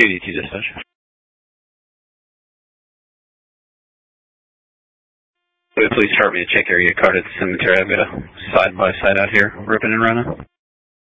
2D2 dispatch. Please start me to check area card at the cemetery. I've got a side-by-side out here, ripping and running.